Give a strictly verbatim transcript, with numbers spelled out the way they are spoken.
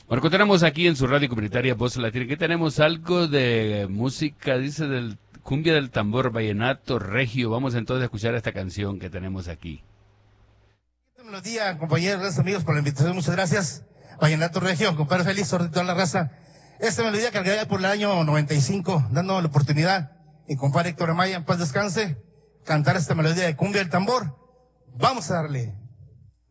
Bueno, continuamos aquí en su radio comunitaria Voz Latina. Aquí tenemos algo de música, dice, del cumbia del tambor, vallenato regio. Vamos entonces a escuchar esta canción que tenemos aquí. Esta melodía, compañeros, gracias amigos por la invitación, muchas gracias. Vallenato regio, compadre feliz, sobre toda la raza. Esta melodía cargada por el año noventa y cinco, dando la oportunidad, y compadre Héctor Amaya, en paz descanse, cantar esta melodía de cumbia del tambor. Vamos a darle.